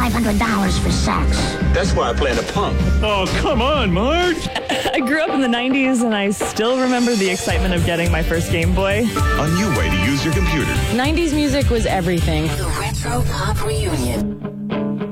$500 for sex. That's why I play the punk. Oh, come on, Marge. I grew up in the 90s, and I still remember the excitement of getting my first Game Boy. A new way to use your computer. 90s music was everything. The Retro Pop Reunion.